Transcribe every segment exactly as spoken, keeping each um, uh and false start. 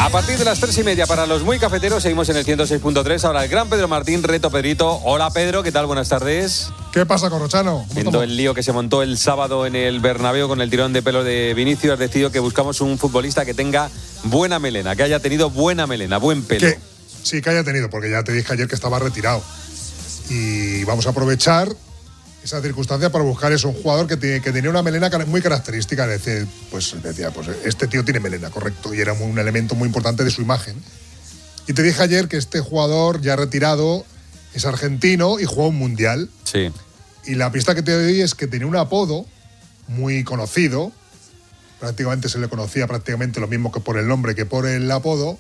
A partir de las tres y media para los muy cafeteros seguimos en el ciento seis punto tres. Ahora el gran Pedro Martín, reto Pedrito. Hola Pedro, ¿qué tal? Buenas tardes. ¿Qué pasa, Corrochano? Viendo el lío que se montó el sábado en el Bernabéu con el tirón de pelo de Vinicius, has decidido que buscamos un futbolista que tenga buena melena, que haya tenido buena melena, buen pelo. ¿Qué? Sí, que haya tenido, porque ya te dije ayer que estaba retirado. Y vamos a aprovechar esa circunstancia para buscar eso, un jugador que, tiene, que tenía una melena muy característica. Es decir, pues decía, pues este tío tiene melena, correcto, y era un elemento muy importante de su imagen. Y te dije ayer que este jugador ya retirado es argentino y jugó un mundial. Sí. Y la pista que te doy es que tenía un apodo muy conocido, prácticamente se le conocía prácticamente lo mismo que por el nombre que por el apodo,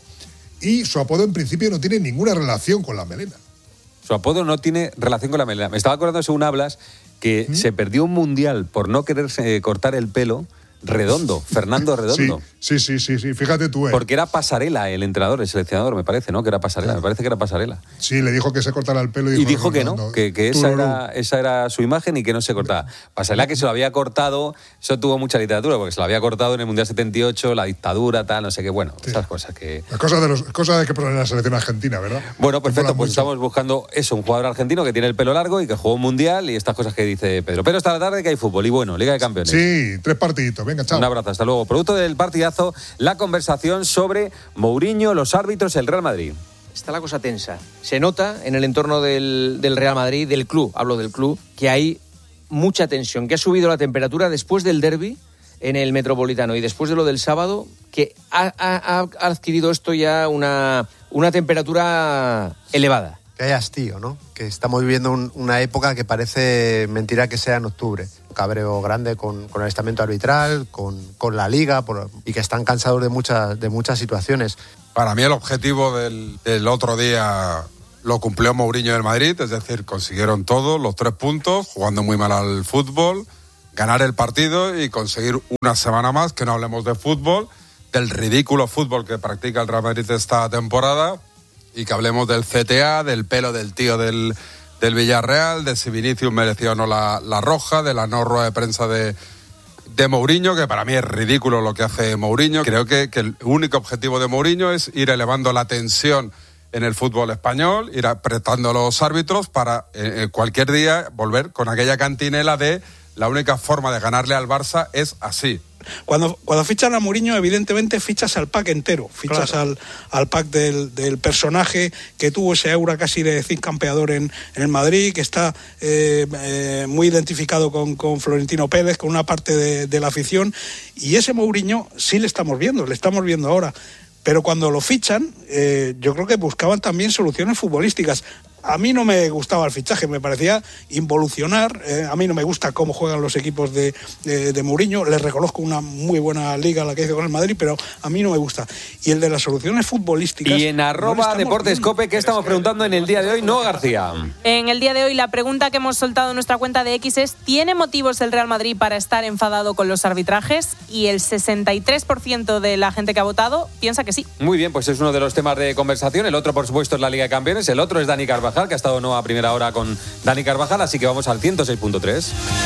y su apodo en principio no tiene ninguna relación con la melena. Su apodo no tiene relación con la melena. Me estaba acordando, según hablas, que ¿Mm? se perdió un mundial por no quererse cortar el pelo. Redondo, Fernando Redondo. Sí, sí, sí, sí, fíjate tú. Eh. Porque era Pasarela el entrenador, el seleccionador, me parece, ¿no? Que era Pasarela, me parece que era Pasarela. Sí, le dijo que se cortara el pelo. Y dijo, y dijo que no, no, que, que esa, era, esa era su imagen y que no se cortaba. Pasarela que se lo había cortado, eso tuvo mucha literatura, porque se lo había cortado en el Mundial setenta y ocho, la dictadura, tal, no sé qué, bueno, sí. Esas cosas que... Las cosas de, los, cosas de que ponen en la selección argentina, ¿verdad? Bueno, perfecto, pues estamos buscando eso, un jugador argentino que tiene el pelo largo y que jugó un Mundial y estas cosas que dice Pedro. Pero esta tarde que hay fútbol y bueno, Liga de Campeones. Sí, tres partiditos, venga, chao. Un abrazo, hasta luego. Producto del partidazo, la conversación sobre Mourinho, los árbitros, el Real Madrid. Está la cosa tensa. Se nota en el entorno del, del Real Madrid, del club, hablo del club, que hay mucha tensión, que ha subido la temperatura después del derbi en el Metropolitano y después de lo del sábado, que ha, ha, ha adquirido esto ya una, una temperatura elevada. Que hay hastío, ¿no? Que estamos viviendo un, una época que parece mentira que sea en octubre. Cabreo grande con, con el estamento arbitral, con, con la Liga, por, y que están cansados de muchas, de muchas situaciones. Para mí el objetivo del, del otro día lo cumplió Mourinho del Madrid, es decir, consiguieron todo, los tres puntos, jugando muy mal al fútbol, ganar el partido y conseguir una semana más, que no hablemos de fútbol, del ridículo fútbol que practica el Real Madrid esta temporada, y que hablemos del C T A, del pelo del tío del... del Villarreal, de si Vinicius mereció o no la, la roja, de la no rueda de prensa de, de Mourinho, que para mí es ridículo lo que hace Mourinho. Creo que, que el único objetivo de Mourinho es ir elevando la tensión en el fútbol español, ir apretando a los árbitros para eh, cualquier día volver con aquella cantinela de la única forma de ganarle al Barça es así. Cuando, cuando fichan a Mourinho, evidentemente fichas al pack entero, fichas claro. al, al pack del, del personaje que tuvo ese aura casi de zinc campeador en, en el Madrid, que está eh, eh, muy identificado con, con Florentino Pérez, con una parte de, de la afición, y ese Mourinho sí le estamos viendo, le estamos viendo ahora. Pero cuando lo fichan, eh, yo creo que buscaban también soluciones futbolísticas. A mí no me gustaba el fichaje, me parecía involucionar. Eh, a mí no me gusta cómo juegan los equipos de, de, de Mourinho. Les reconozco una muy buena liga la que hizo con el Madrid, pero a mí no me gusta. Y el de las soluciones futbolísticas... Y en arroba no Deportes Cope, ¿qué estamos preguntando en el día de hoy? No, García. En el día de hoy la pregunta que hemos soltado en nuestra cuenta de X es: ¿tiene motivos el Real Madrid para estar enfadado con los arbitrajes? Y el sesenta y tres por ciento de la gente que ha votado piensa que sí. Muy bien, pues es uno de los temas de conversación. El otro, por supuesto, es la Liga de Campeones. El otro es Dani Carvajal, que ha estado no a primera hora con Dani Carvajal, así que vamos al ciento seis punto tres.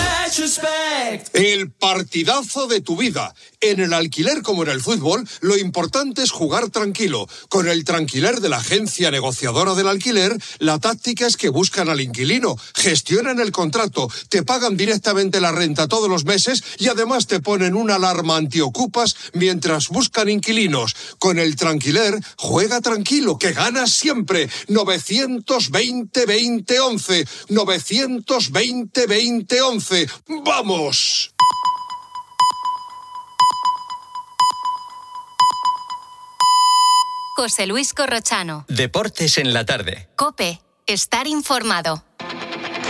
El partidazo de tu vida. En el alquiler como en el fútbol, lo importante es jugar tranquilo. Con el Tranquiler de la agencia negociadora del alquiler, la táctica es que buscan al inquilino, gestionan el contrato, te pagan directamente la renta todos los meses y además te ponen una alarma antiocupas mientras buscan inquilinos. Con el Tranquiler, juega tranquilo, que ganas siempre. novecientos veinte veinte once. novecientos veinte veinte once. ¡Vamos! José Luis Corrochano. Deportes en la tarde. COPE. Estar informado.